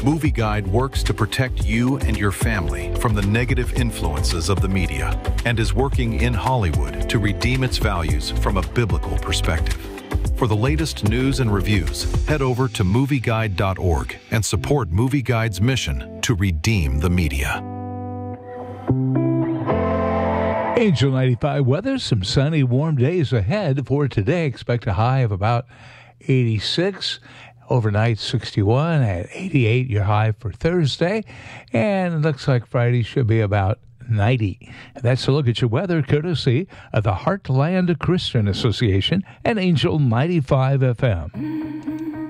Movie Guide works to protect you and your family from the negative influences of the media and is working in Hollywood to redeem its values from a biblical perspective. For the latest news and reviews, head over to movieguide.org and support Movie Guide's mission to redeem the media. Angel 95 weather, some sunny, warm days ahead for today. Expect a high of about 86. Overnight 61 at 88, your high for Thursday. And it looks like Friday should be about 90. And that's a look at your weather courtesy of the Heartland Christian Association and Angel 95 FM.